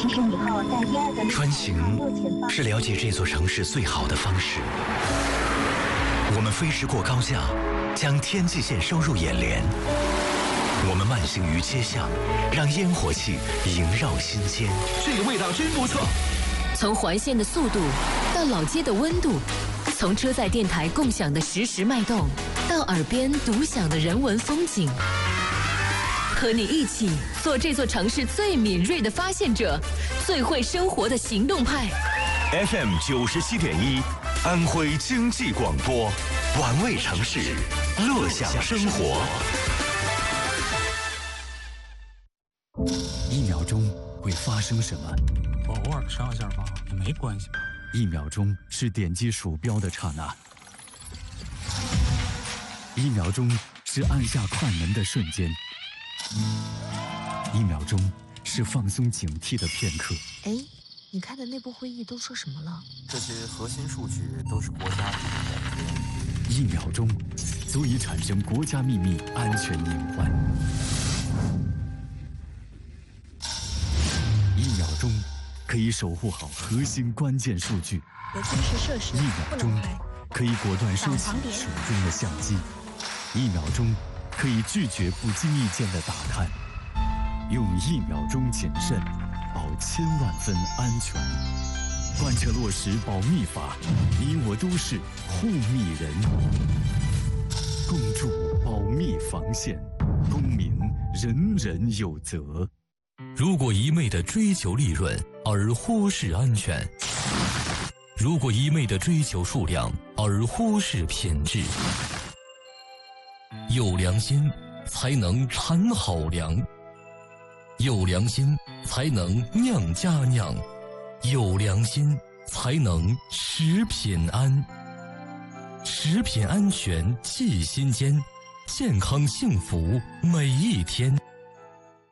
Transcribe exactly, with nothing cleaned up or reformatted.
其实以后在第二个穿行是了解这座城市最好的方式。我们飞驰过高架，将天际线收入眼帘。我们慢行于街巷，让烟火气萦绕心间。 这个味道真不错。 从环线的速度到老街的温度，从车载电台共享的实时脉动，到耳边独享的人文风景。和你一起做这座城市最敏锐的发现者，最会生活的行动派。 F M 九十七点一，安徽经济广播，玩味城市，乐享生活。 一秒钟会发生什么？ 我偶尔上一下吧，也没关系吧。 一秒钟是点击鼠标的刹那，一秒钟是按下快门的瞬间。一秒钟是放松警惕的片刻。 哎，你开的内部会议都说什么了？ 这些核心数据都是国家秘密。 一秒钟足以产生国家秘密安全隐患。一秒钟可以守护好核心关键数据。 有军事设施一秒钟可以果断收起手中的相机。一秒钟可以拒绝不经意间的打探，用一秒钟谨慎，保千万分安全。贯彻落实保密法，你我都是护密人。共筑保密防线，公民人人有责。 如果一味的追求利润而忽视安全，如果一味的追求数量而忽视品质，有良心才能产好粮，有良心才能酿家酿，有良心才能食品安。食品安全记心间，健康幸福每一天。